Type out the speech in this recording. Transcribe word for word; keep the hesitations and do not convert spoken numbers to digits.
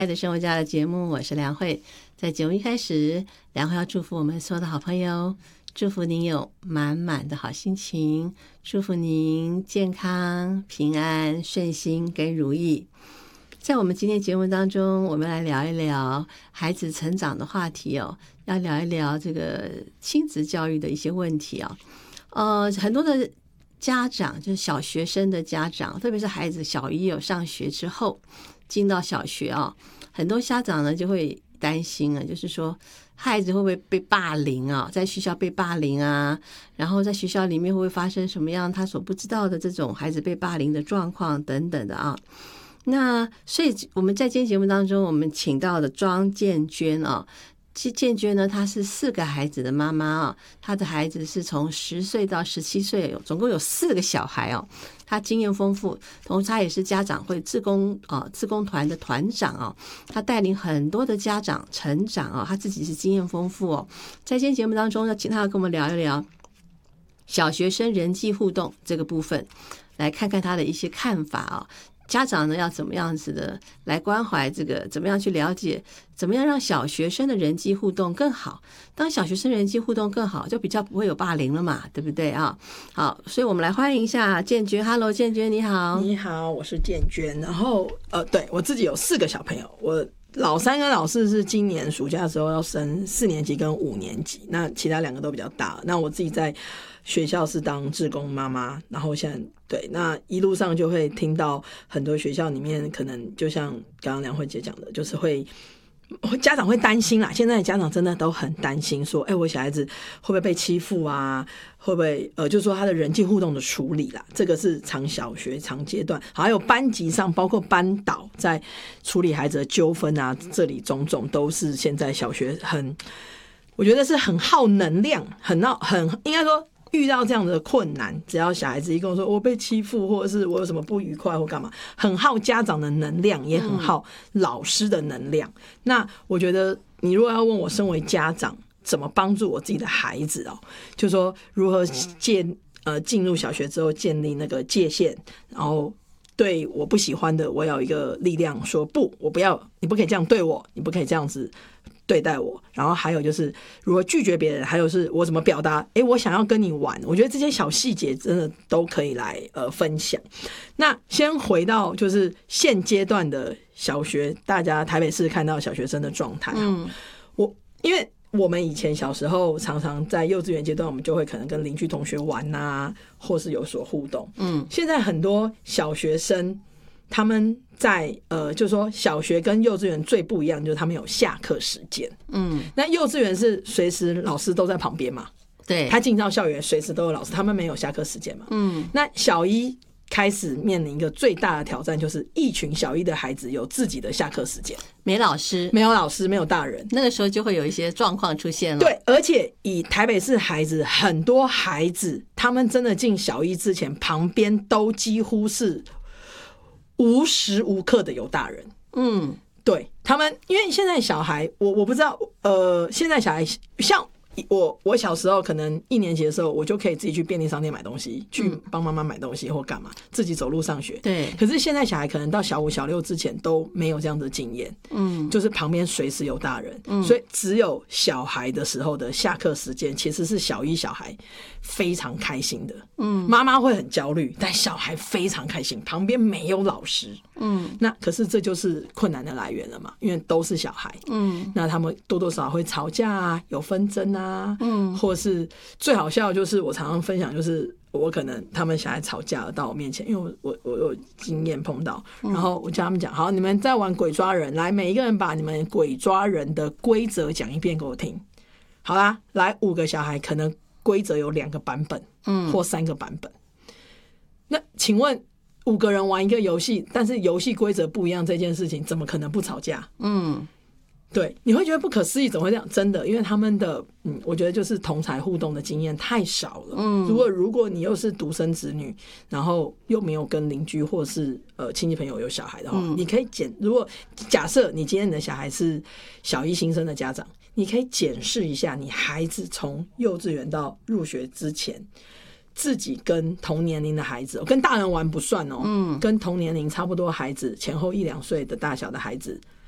爱的生活家的节目，我是梁慧。在节目一开始，梁慧要祝福我们所有的好朋友，祝福您有满满的好心情，祝福您健康、平安、顺心跟如意。在我们今天节目当中，我们来聊一聊孩子成长的话题哦，要聊一聊这个亲子教育的一些问题哦。呃，很多的家长就是小学生的家长，特别是孩子小一有上学之后，进到小学啊、哦，很多家长呢就会担心啊，就是说孩子会不会被霸凌啊，在学校被霸凌啊，然后在学校里面会不会发生什么样他所不知道的这种孩子被霸凌的状况等等的啊。那所以我们在今天节目当中，我们请到的庄建娟啊，建娟呢，她是四个孩子的妈妈啊，她的孩子是从十岁到十七岁，总共有四个小孩哦。她经验丰富，同时她也是家长会志工啊志工团的团长啊，她带领很多的家长成长啊，她自己是经验丰富哦。在今天节目当中呢，请她要跟我们聊一聊小学生人际互动这个部分，来看看她的一些看法啊。家长呢要怎么样子的来关怀这个，怎么样去了解，怎么样让小学生的人际互动更好。当小学生人际互动更好，就比较不会有霸凌了嘛，对不对啊？好，所以我们来欢迎一下建娟。Hello， 建娟你好。 你好，我是建娟。然后呃，对我自己有四个小朋友，我老三跟老四是今年暑假的时候要升四年级跟五年级，那其他两个都比较大。那我自己在学校是当志工妈妈，然后现在对，那一路上就会听到很多学校里面可能就像刚刚梁慧姐讲的，就是会家长会担心啦，现在的家长真的都很担心说，哎、欸，我小孩子会不会被欺负啊？会不会呃，就是说他的人际互动的处理啦，这个是长小学长阶段，还有班级上，包括班导在处理孩子的纠纷啊，这里种种都是现在小学很，我觉得是很耗能量，很耗很应该说。遇到这样的困难，只要小孩子一跟我说我被欺负，或者是我有什么不愉快或干嘛，很耗家长的能量，也很耗老师的能量。嗯、那我觉得，你如果要问我，身为家长怎么帮助我自己的孩子哦，就说如何建呃进入小学之后建立那个界限，然后对我不喜欢的，我有一个力量说不，我不要，你不可以这样对我，你不可以这样子对待我，然后还有就是如何拒绝别人，还有是我怎么表达，诶，我想要跟你玩，我觉得这些小细节真的都可以来呃分享。那先回到就是现阶段的小学，大家台北市看到小学生的状态，嗯，我因为我们以前小时候常常在幼稚园阶段，我们就会可能跟邻居同学玩啊，或是有所互动，嗯，现在很多小学生。他们在呃，就是说小学跟幼稚园最不一样，就是他们有下课时间。嗯，那幼稚园是随时老师都在旁边嘛， 对， 他进到校园随时都有老师，他们没有下课时间嘛。嗯，那小一开始面临一个最大的挑战，就是一群小一的孩子有自己的下课时间， 没老师， 没有老师，没有大人， 那个时候就会有一些状况出现了。 对，而且以台北市孩子，很多孩子他们真的进小一之前，旁边都几乎是。无时无刻的有大人，嗯，对他们，因为现在小孩，我我不知道，呃，现在小孩像我，我小时候可能一年级的时候，我就可以自己去便利商店买东西，去帮妈妈买东西或干嘛，自己走路上学。 对， 可是现在小孩可能到小五、小六之前都没有这样的经验，嗯，就是旁边随时有大人，嗯，所以只有小孩的时候的下课时间，其实是小一小孩非常开心的，嗯，妈妈会很焦虑，但小孩非常开心，旁边没有老师，嗯，那可是这就是困难的来源了嘛，因为都是小孩，嗯，那他们多多少少会吵架啊，有纷争啊，嗯，或是最好笑的就是我常常分享，就是我可能他们小孩吵架了到我面前，因为我我我有经验碰到，然后我叫他们讲，好，你们在玩鬼抓人，来，每一个人把你们鬼抓人的规则讲一遍给我听。好啦，来五个小孩，可能规则有两个版本，嗯，或三个版本。那请问五个人玩一个游戏，但是游戏规则不一样，这件事情怎么可能不吵架？嗯。对，你会觉得不可思议，怎么会这样？真的，因为他们的，嗯，我觉得就是同侪互动的经验太少了。嗯，如果如果你又是独生子女，然后又没有跟邻居或是呃亲戚朋友有小孩的话，嗯、你可以检，如果假设你今天你的小孩是小一新生的家长，你可以检视一下你孩子从幼稚园到入学之前。自己跟同年龄的孩子，跟大人玩不算哦，嗯，跟同年龄差不多孩子前后一两岁的大小的孩子